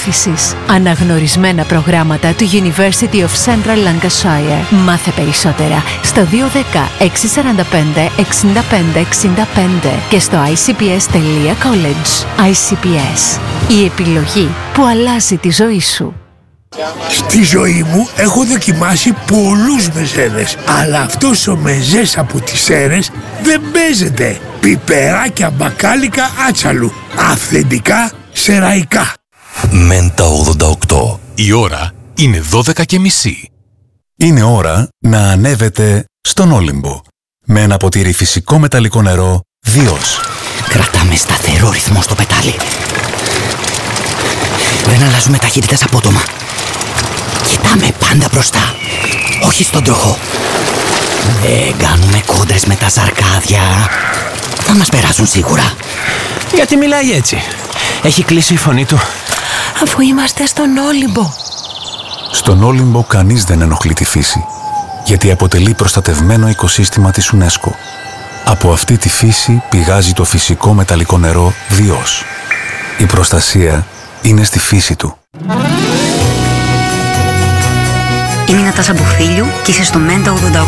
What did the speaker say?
μάθησης. Αναγνωρισμένα προγράμματα του University of Central Lancashire. Μάθε περισσότερα στο 210 645 65 65 και στο icps.college. ICPS. Η επιλογή που αλλάζει τη ζωή σου. Στη ζωή μου έχω δοκιμάσει πολλούς μεζέδες, αλλά αυτός ο μεζές από τις Σέρρες δεν παίζεται. Πιπεράκια μπακάλικα άτσαλου. Αυθεντικά σεραϊκά. Μέντα 88. Η ώρα είναι 12:30. Είναι ώρα να ανέβετε στον Όλυμπο. Με ένα ποτήρι φυσικό μεταλλικό νερό Διός. Κρατάμε σταθερό ρυθμό στο πετάλι. Δεν αλλάζουμε ταχύτητες απότομα. Κοιτάμε πάντα μπροστά, όχι στον τροχό. Δεν κάνουμε κόντρες με τα ζαρκάδια. Θα μας περάσουν σίγουρα. Γιατί μιλάει έτσι? Έχει κλείσει η φωνή του. Αφού είμαστε στον Όλυμπο. Στον Όλυμπο κανείς δεν ενοχλεί τη φύση, γιατί αποτελεί προστατευμένο οικοσύστημα της UNESCO. Από αυτή τη φύση πηγάζει το φυσικό μεταλλικό νερό Διός. Η προστασία είναι στη φύση του. Είμαι η Νατάσα Μπουφίλιου και είσαι στο Μέντα 88.